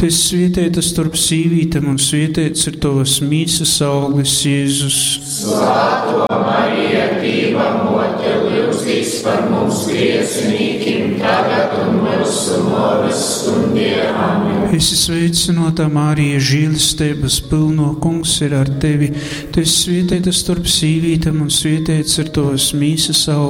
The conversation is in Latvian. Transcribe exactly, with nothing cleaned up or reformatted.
Tu esi svētīta starp sīvītēm, un svētīts ir tavas mīsas auglis, Jēzus. Svētā Marija, Dieva mote, lūdzīs par mums griecinīkiem, tagad un mūsu nāves stundē. Amen. Esi sveicināta, Marija, žēlastības pilno, Kungs ir ar tevi. Tu esi svētīta starp sīvītēm, un svētīts ir tavas mīsas auglis.